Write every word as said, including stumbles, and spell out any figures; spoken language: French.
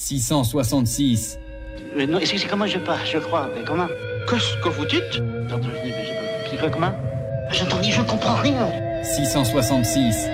six cent soixante-six. Mais non, c'est comment je pars, je crois. Mais comment? Qu'est-ce que vous dites? Pardon, je n'ai pas compris. Comment? J'entends dire, je ne comprends rien. six cent soixante-six.